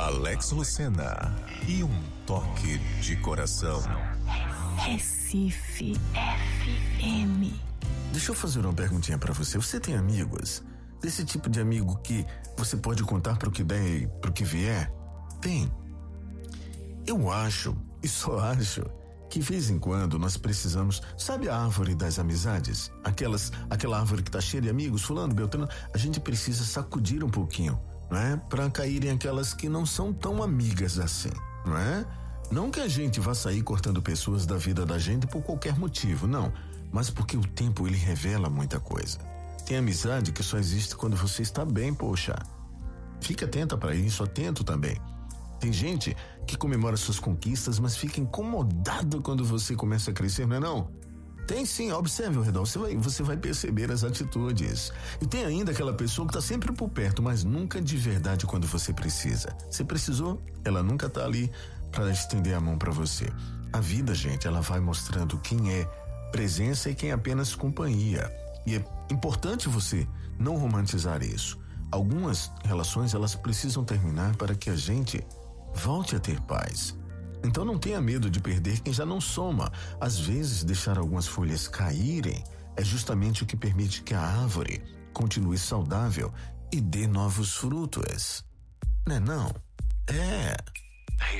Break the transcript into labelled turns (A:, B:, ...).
A: Alex Lucena e um toque de coração.
B: Recife FM.
C: Deixa eu fazer uma perguntinha pra você. Você tem amigos? Desse tipo de amigo que você pode contar pro que der e pro que vier? Tem. Eu acho, e só acho, que de vez em quando nós precisamos, sabe a árvore das amizades? Aquela árvore que tá cheia de amigos, fulano, beltrano, a gente precisa sacudir um pouquinho, não é? Pra caírem aquelas que não são tão amigas assim, não é? Não que a gente vá sair cortando pessoas da vida da gente por qualquer motivo, não, mas porque o tempo ele revela muita coisa. Tem amizade que só existe quando você está bem, poxa. Fica atenta pra isso, atento também. Tem gente que comemora suas conquistas, mas fica incomodado quando você começa a crescer, não é não? Tem sim, observe ao redor, você vai perceber as atitudes. E tem ainda aquela pessoa que tá sempre por perto, mas nunca de verdade quando você precisa. Você precisou, ela nunca tá ali para estender a mão para você. A vida, gente, ela vai mostrando quem é presença e quem é apenas companhia. E é importante você não romantizar isso. Algumas relações, elas precisam terminar para que a gente volte a ter paz. Então não tenha medo de perder quem já não soma. Às vezes deixar algumas folhas caírem é justamente o que permite que a árvore continue saudável e dê novos frutos. Não é não? É.